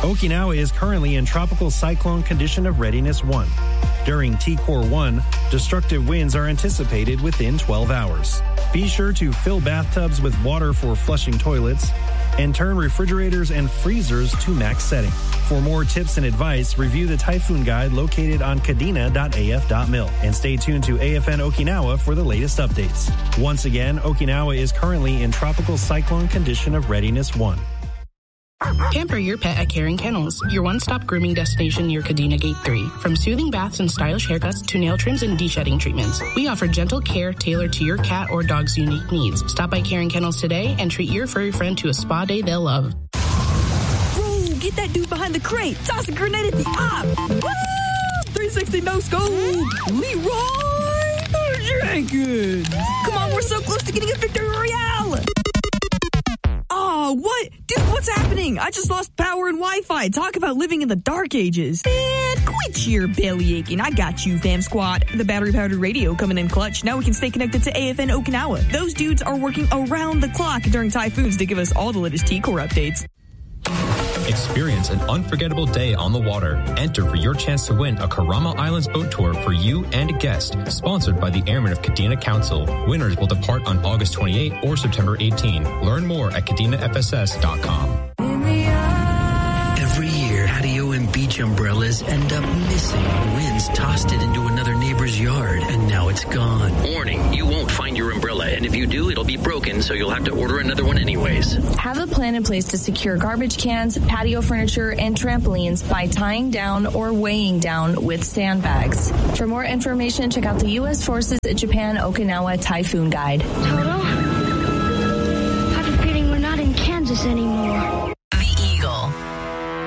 Okinawa is currently in tropical cyclone condition of readiness 1. During T-Core 1, destructive winds are anticipated within 12 hours. Be sure to fill bathtubs with water for flushing toilets and turn refrigerators and freezers to max setting. For more tips and advice, review the Typhoon Guide located on kadena.af.mil and stay tuned to AFN Okinawa for the latest updates. Once again, Okinawa is currently in tropical cyclone condition of readiness 1. Pamper your pet at Caring Kennels, your one-stop grooming destination near Kadena Gate 3. From soothing baths and stylish haircuts to nail trims and de-shedding treatments, we offer gentle care tailored to your cat or dog's unique needs. Stop by Caring Kennels today and treat your furry friend to a spa day they'll love. Bro, get that dude behind the crate. Toss a grenade at the op. Woo! 360 no scope. Leroy Jenkins. Come on, we're so close to getting a victory royale. Oh, what? Dude, what's happening? I just lost power and Wi-Fi. Talk about living in the dark ages. Man, quit your belly aching. I got you, fam squad. The battery-powered radio coming in clutch. Now we can stay connected to AFN Okinawa. Those dudes are working around the clock during typhoons to give us all the latest T-Core updates. Experience an unforgettable day on the water. Enter for your chance to win a Karama Islands boat tour for you and a guest, sponsored by the Airmen of Kadena Council. Winners will depart on August 28 or September 18. Learn more at KadenaFSS.com. Every year, patio and beach umbrellas end up missing. Winds tossed it into another neighbor's yard, and now it's gone. Warning, you won't find your umbrella, and if you do, it'll be broken, so you'll have to order another one anyways. Have a plan in place to secure garbage cans, patio furniture, and trampolines by tying down or weighing down with sandbags. For more information, check out the U.S. Forces Japan Okinawa Typhoon Guide.